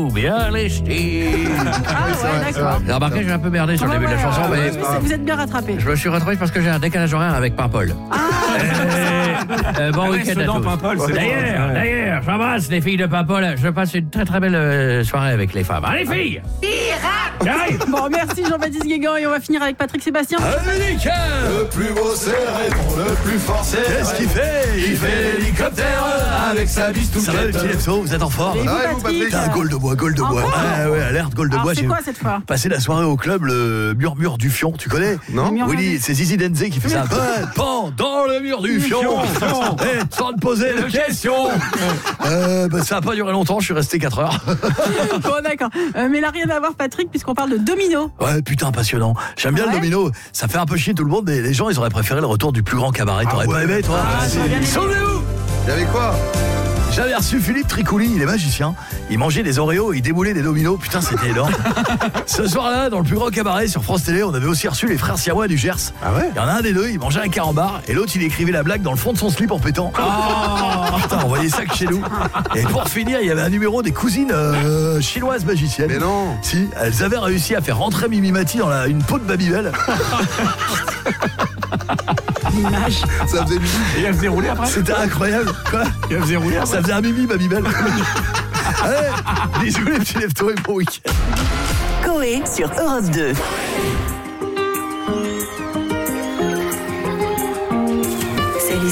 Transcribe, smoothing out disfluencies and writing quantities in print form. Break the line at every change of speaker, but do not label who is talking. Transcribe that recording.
Sous bien les styles.
Ah ouais, d'accord.
J'ai remarqué, j'ai un peu merdé sur le début de la chanson, mais
Vous êtes bien rattrapé.
je me suis retrouvé parce que j'ai un décalage horaire avec Paimpol. Bon week-end à tous.
Paimpol, c'est
D'ailleurs, j'embrasse les filles de Paimpol. Je passe une très très belle soirée avec les femmes. Allez filles! J'arrive!
Bon, merci Jean-Baptiste Guégan et on va finir avec Patrick Sébastien.
Américain!
Le plus beau c'est Raymond, le plus fort c'est...
Qu'est-ce qu'il fait?
Il fait l'hélicoptère avec sa bise
Ça va les petits leftos, vous êtes en forme?
Et vous,
Ah, vous,
Patrick
Patrick.
Goal de bois.
Encore
Ouais, alerte, goal de
Alors,
bois.
c'est quoi cette fois?
Passé la soirée au club, le murmure du fion, tu connais?
Non.
Oui, c'est Zizi Denze qui fait ça. Ouais, dans le mur du fion. Et sans te poser de questions. Ça n'a pas duré longtemps, je suis resté 4 heures.
Bon, d'accord. Mais il n'a rien à voir, Patrick, puisqu'on parle de domino.
Ouais, putain, passionnant. J'aime bien
Ouais.
le domino. Ça fait un peu chier tout le monde, mais les gens, ils auraient préféré le retour du plus grand cabaret. T'aurais pas aimé, toi?
j'aurais bien aimé.
Sauvez-vous!
Il y avait quoi?
J'avais reçu Philippe Tricouli, il est magicien. Il mangeait des Oreos, il déboulait des dominos. Putain, c'était énorme. Ce soir-là, dans le plus grand cabaret sur France Télé, on avait aussi reçu les frères Siamois du Gers.
Ah ouais?
Il y en a un des deux, il mangeait un carambar et l'autre, il écrivait la blague dans le fond de son slip en pétant. Putain, on voyait ça que chez nous. Et pour finir, il y avait un numéro des cousines chinoises magiciennes.
Mais non.
Si, elles avaient réussi à faire rentrer Mimi Mati dans une peau de Babybel.
L'image.
Ça faisait lui.
Et elle faisait rouler après?
C'était incroyable. Quoi?
Et elle faisait rouler après?
Ça faisait un Mimi Babybel. Allez, bisous les petits leftos et bon week-end.
Coé sur Europe 2.